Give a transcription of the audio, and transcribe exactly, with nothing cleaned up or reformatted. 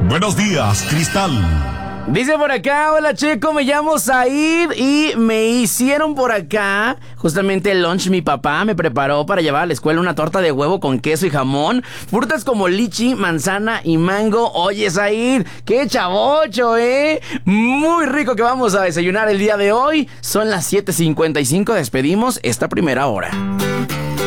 Buenos días, Cristal. Dice por acá, hola Checo, me llamo Said y me hicieron por acá justamente el lunch. Mi papá me preparó para llevar a la escuela una torta de huevo con queso y jamón, frutas como lichi, manzana y mango. Oye Said, qué chavocho, eh. Muy rico que vamos a desayunar el día de hoy. Son las siete cincuenta y cinco, despedimos esta primera hora.